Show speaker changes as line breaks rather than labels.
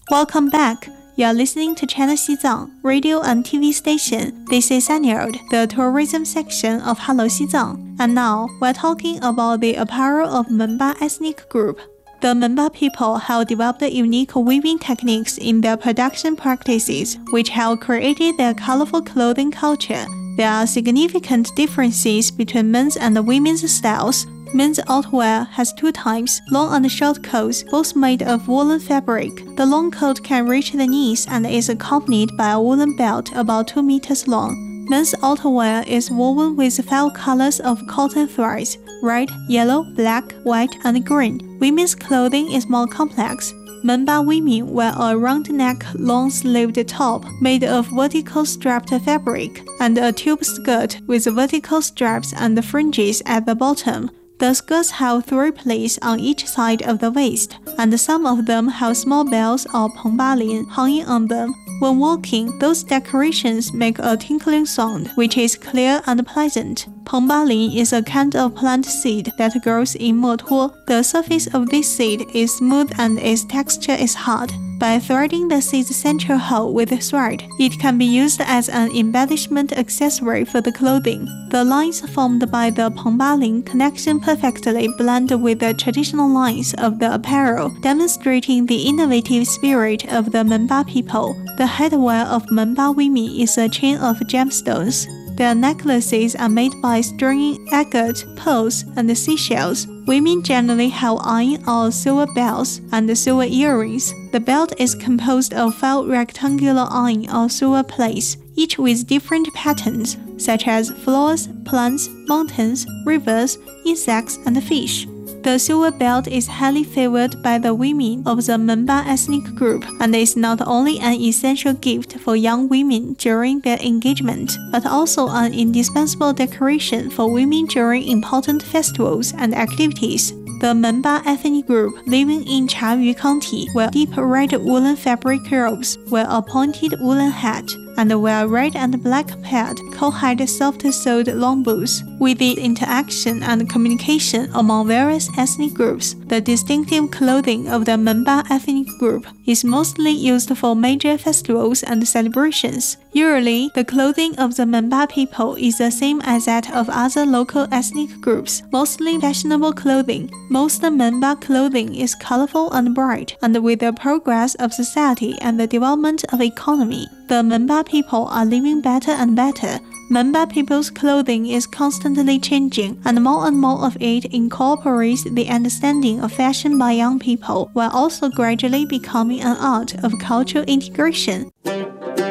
Welcome back. You are listening to China Xizang radio and TV station. This is Anyard, the tourism section of Hello Xizang. And now, we're talking about the apparel of Menba ethnic group. The Menba people have developed unique weaving techniques in their production practices, which have created their colorful clothing culture. There are significant differences between men's and women's styles. Men's outerwear has two types, long and short coats, both made of woolen fabric. The long coat can reach the knees and is accompanied by a woolen belt about 2 meters long. Men's outerwear is woven with 5 colors of cotton threads: red, yellow, black, white, and green. Women's clothing is more complex. Menba women wear a round-neck, long-sleeved top made of vertical striped fabric, and a tube skirt with vertical stripes and fringes at the bottom. The skirts have 3 pleats on each side of the waist, and some of them have small bells or pengbalin hanging on them. When walking, those decorations make a tinkling sound, which is clear and pleasant. Pengbalin is a kind of plant seed that grows in motuo. The surface of this seed is smooth and its texture is hard. By threading the seed's central hole with a thread, it can be used as an embellishment accessory for the clothing. The lines formed by the pengbalin connection perfectly blend with the traditional lines of the apparel, demonstrating the innovative spirit of the Menba people. The headwear of Menba women is a chain of gemstones. Their necklaces are made by stringing agate, pearls, and seashells. Women generally have iron or silver bells and silver earrings. The belt is composed of 5 rectangular iron or silver plates, each with different patterns, such as flowers, plants, mountains, rivers, insects, and fish. The silver belt is highly favored by the women of the Menba ethnic group and is not only an essential gift for young women during their engagement, but also an indispensable decoration for women during important festivals and activities. The Menba ethnic group living in Chayu County wear deep red woolen fabric robes, wear a pointed woolen hat, and wear red and black paired, cowhide soft-soled long boots. With the interaction and communication among various ethnic groups, the distinctive clothing of the Menba ethnic group is mostly used for major festivals and celebrations. Usually, the clothing of the Menba people is the same as that of other local ethnic groups, mostly fashionable clothing. Most Menba clothing is colorful and bright, and with the progress of society and the development of economy, the Menba people are living better and better. Menba people's clothing is constantly changing, and more of it incorporates the understanding of fashion by young people, while also gradually becoming an art of cultural integration.